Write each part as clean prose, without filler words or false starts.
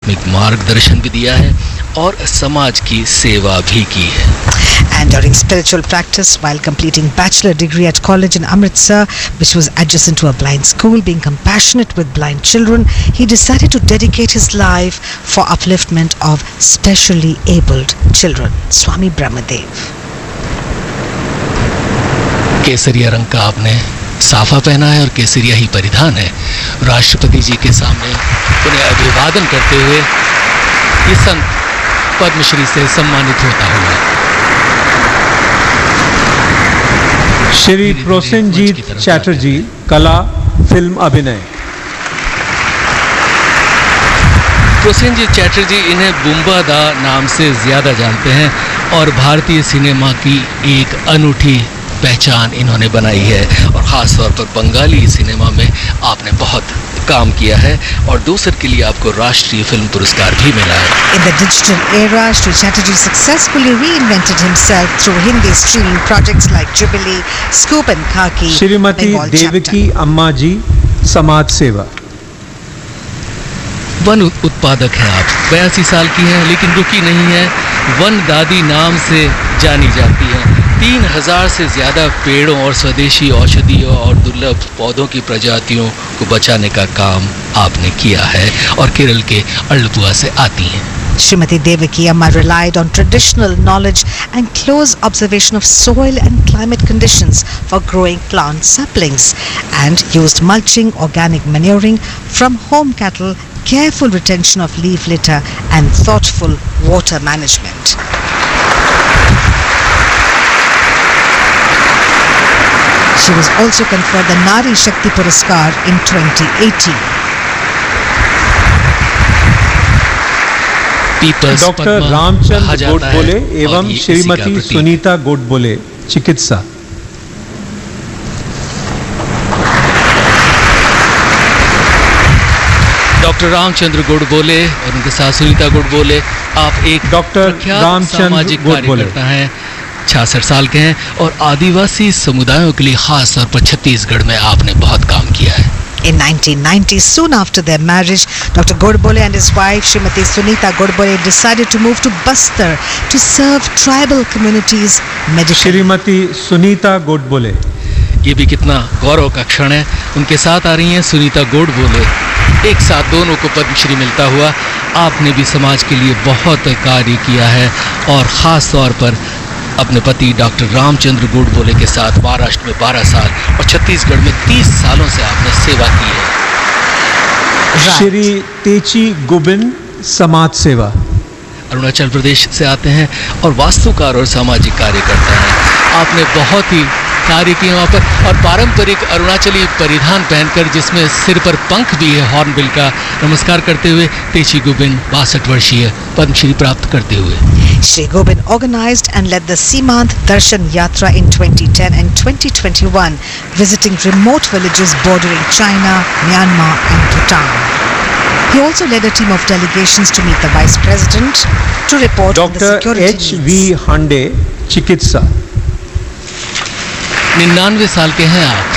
आध्यात्मिक मार्गदर्शन भी दिया है और समाज की सेवा भी की है. And during spiritual practice, while completing bachelor degree at college in Amritsar, which was adjacent to a blind school, being compassionate with blind children, he decided to dedicate his life for upliftment of specially abled children. Swami Brahmadev. केसरिया रंग का आपने साफा पहना है और केसरिया ही परिधान है. राष्ट्रपति जी के सामने उन्हें अभिवादन करते हुए ये संत पद्मश्री से सम्मानित होता हुआ. श्री प्रोसेनजीत चैटर्जी, कला, फिल्म अभिनय. प्रोसेनजीत चैटर्जी इन्हें बुम्बा दा नाम से ज्यादा जानते हैं और भारतीय सिनेमा की एक अनूठी पहचान इन्होंने बनाई है और ख़ास तौर पर बंगाली सिनेमा में आपने बहुत काम किया है और दूसर के लिए आपको राष्ट्रीय फिल्म पुरस्कार भी मिला है. In the digital era, Sri Chatterjee successfully reinvented himself through Hindi streaming projects like Jubilee, Scoop and Khaki. Shrimati Devaki अम्मा जी, समाज सेवा. वन उत्पादक हैं आप, 82 साल की हैं लेकिन रुकी नहीं है. वन दादी नाम से जानी जाती हैं. 3000 से ज़्यादा पेड़ों और स्वदेशी औषधियों और दुर्लभ पौधों की प्रजातियों को बचाने का काम आपने किया है और केरल के अल्लपुआ से आती हैं. Srimati Devaki Amma relied on traditional knowledge and close observation of soil and climate conditions for growing plant saplings and used mulching, organic manuring from home cattle, careful retention of leaf litter and thoughtful water management. She was also conferred the Nari Shakti Puraskar in 2018. Doctor Ramchandra Godbole एवं श्रीमती सुनीता गोडबोले, चिकित्सा. Doctor Ramchandra Godbole और उनके साथ सुनीता गोडबोले, आप एक doctor सामाजिक कार्यकर्ता हैं, 66 साल के हैं और आदिवासी समुदायों के लिए खास तौर पर छत्तीसगढ़ में आपने बहुत काम किया है. In 1990, soon after their marriage, Dr. Godbole and his wife, Srimati Sunita Godbole, decided to move to Bastar to serve tribal communities medically. Shrimati Sunita Godbole. ये भी कितना गौरव का क्षण है. उनके साथ आ रही हैं सुनीता गोडबोले. एक साथ दोनों को पद्मश्री मिलता हुआ. आपने भी समाज के लिए बहुत कार्य किया है और ख़ास तौर पर अपने पति डॉक्टर रामचंद्र गोडबोले के साथ महाराष्ट्र में 12 साल और छत्तीसगढ़ में 30 सालों से आपने सेवा की है. श्री तेची गुबिन, समाज सेवा. अरुणाचल प्रदेश से आते हैं और वास्तुकार और सामाजिक कार्यकर्ता हैं. आपने बहुत ही कार्य किए वहाँ पर और पारंपरिक अरुणाचली परिधान पहनकर जिसमें सिर पर पंख भी है हॉर्नबिल का, नमस्कार करते हुए तेची गुबिन 62 वर्षीय पद्मश्री प्राप्त करते हुए. Shri Gobind organized and led the Simant Darshan Yatra in 2010 and 2021, visiting remote villages bordering China, Myanmar and Bhutan. He also led a team of delegations to meet the Vice President to report on the security needs. Dr. H.V. Hande, चिकित्सा. 99 साल के हैं आप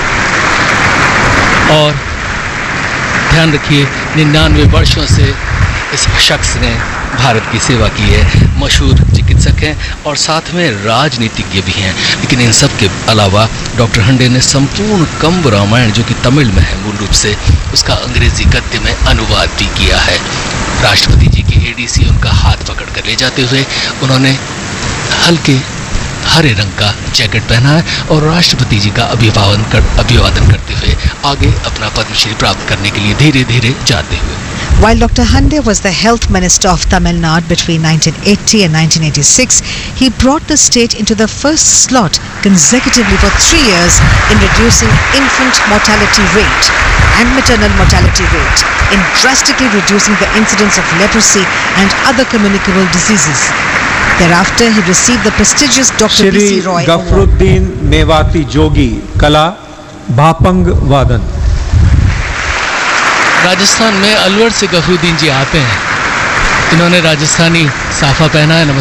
और ध्यान रखिए 99 वर्षों से इस शख्स ने भारत की सेवा की है. मशहूर चिकित्सक हैं और साथ में राजनीतिज्ञ भी हैं. लेकिन इन सब के अलावा डॉक्टर हंडे ने संपूर्ण कंब रामायण जो कि तमिल में है मूल रूप से, उसका अंग्रेजी गद्य में अनुवाद भी किया है. राष्ट्रपति जी के एडीसी उनका हाथ पकड़ कर ले जाते हुए उन्होंने हल्के हरे रंग का जैकेट पहना है और राष्ट्रपति जी का अभिवादन करते हुए आगे अपना पद्मश्री प्राप्त करने के लिए धीरे धीरे जाते हुए. While Dr. Hande was the health minister of Tamil Nadu between 1980 and 1986, he brought the state into the first slot consecutively for 3 years in reducing infant mortality rate and maternal mortality rate, in drastically reducing the incidence of leprosy and other communicable diseases. Thereafter, he received the prestigious Dr. B.C. Roy Award. Gafaruddin Mewati जोगी, कला, भापंग वादन. राजस्थान में अलवर से गफरुद्दीन जी आते हैं. इन्होंने राजस्थानी साफा पहना है.